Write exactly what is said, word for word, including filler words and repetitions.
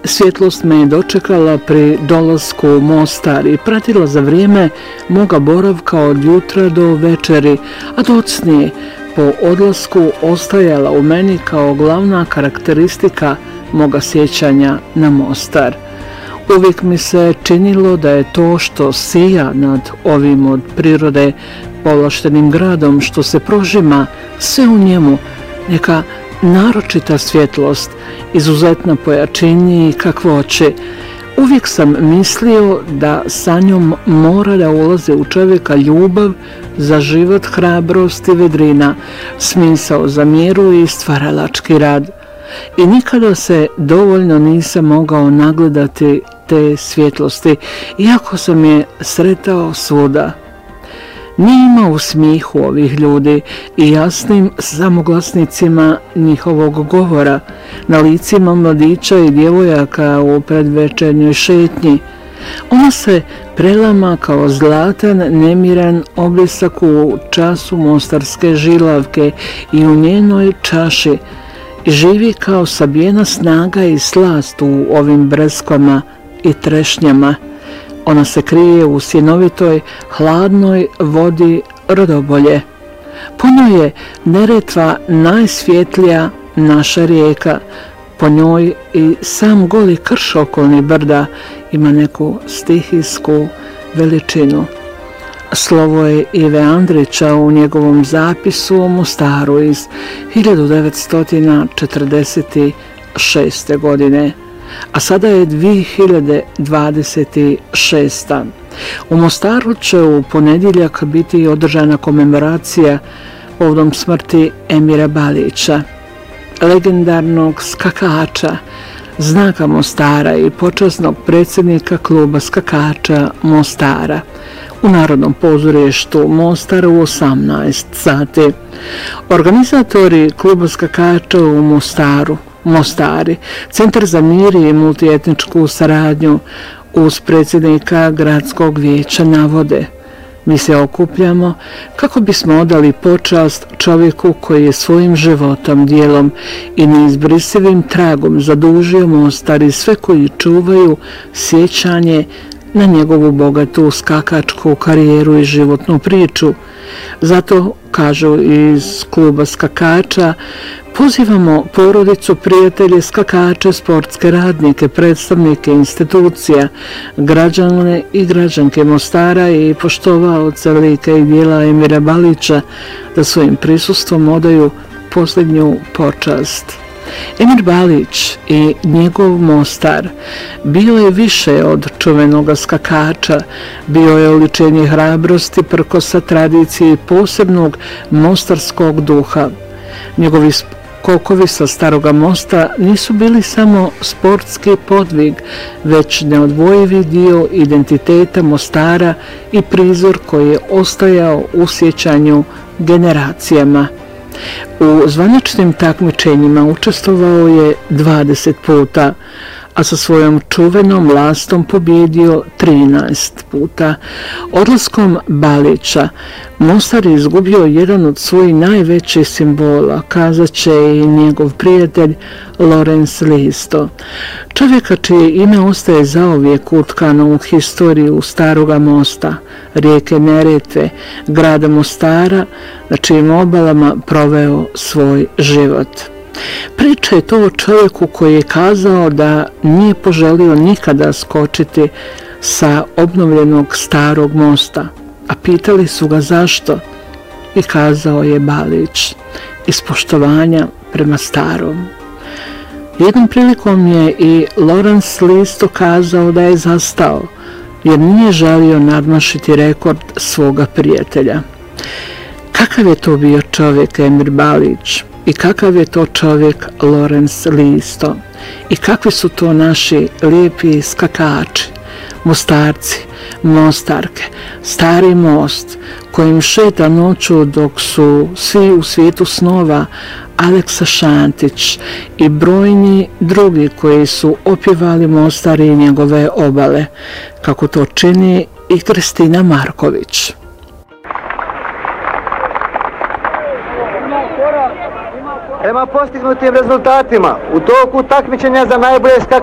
Svjetlost me je dočekala pri dolasku u Mostar i pratila za vrijeme moga boravka od jutra do večeri, a docnije po odlasku ostajala u meni kao glavna karakteristika moga sjećanja na Mostar. Uvijek mi se činilo da je to što sija nad ovim od prirode povlaštenim gradom, što se prožima sve u njemu, neka naročita svjetlost, izuzetna pojačini i kakvoće. Uvijek sam mislio da sa njom mora da ulaze u čovjeka ljubav za život, hrabrost i vedrina, smisao za miru i stvaralački rad. I nikada se dovoljno nisam mogao nagledati te svjetlosti, iako sam je sretao svuda. Nije imao u smijehu ovih ljudi i jasnim samoglasnicima njihovog govora, na licima mladića i djevojaka u predvečernjoj šetnji. Ona se prelama kao zlatan, nemiran oblisak u času mostarske žilavke i u njenoj čaši živi kao sabijena snaga i slast u ovim breskvama i trešnjama. Ona se krije u sjenovitoj, hladnoj vodi Rodobolje. Po njoj je Neretva najsvjetlija naša rijeka. Po njoj i sam goli krš okolnih brda ima neku stihijsku veličinu. Slovo je Ive Andrića u njegovom zapisu o Mostaru iz hiljadu devetsto četrdeset šeste. godine. A sada je dvije hiljade dvadeset šesta. U Mostaru će u ponedjeljak biti održana komemoracija povodom smrti Emira Balića, legendarnog skakača, znaka Mostara i počasnog predsjednika kluba skakača Mostara, u Narodnom pozorištu Mostar u osamnaest sati. Organizatori kluba skakača u Mostaru, Mostari, Centar za mir i multietničku saradnju uz predsjednika gradskog vijeća navode: mi se okupljamo kako bismo odali počast čovjeku koji je svojim životom, djelom i neizbrisivim tragom zadužio Mostar i sve koji čuvaju sjećanje na njegovu bogatu skakačku karijeru i životnu priču. Zato, kažu iz kluba skakača, pozivamo porodicu, prijatelje, skakače, sportske radnike, predstavnike institucija, građane i građanke Mostara i poštovaoce lika i djela Emira Balića da svojim prisustvom odaju posljednju počast. Emir Balić i njegov Mostar bio je više od čuvenog skakača, bio je oličenje hrabrosti, prkosa, tradicije i posebnog mostarskog duha. Njegovi skokovi sa Staroga mosta nisu bili samo sportski podvig, već neodvojivi dio identiteta Mostara i prizor koji je ostajao u sjećanju generacijama. U zvaničnim takmičenjima učestvovao je dvadeset puta, a sa svojom čuvenom lastom pobjedio trinaest puta. Odlaskom Balića Mostar je izgubio jedan od svojih najvećih simbola, kazaće i njegov prijatelj Lorenz Listo. Čovjeka čije ime ostaje zauvijek utkano u historiju Staroga mosta, rijeke Neretve, grada Mostara, na čijim obalama proveo svoj život. Priča je to o čovjeku koji je kazao da nije poželio nikada skočiti sa obnovljenog Starog mosta, a pitali su ga zašto i kazao je Balić: iz poštovanja prema Starom. Jednom prilikom je i Lorenz Listo kazao da je zastao jer nije želio nadmašiti rekord svoga prijatelja. Kakav je to bio čovjek Emir Balić? I kakav je to čovjek Lorenz Listo? I kakvi su to naši lijepi skakači, Mostarci, Mostarke, Stari most kojim šeta noću dok su svi u svijetu snova Aleksa Šantić i brojni drugi koji su opjevali Mostar i njegove obale, kako to čini i Kristina Marković. Prema postignutim rezultatima u toku takmičenja za najbolje skakanje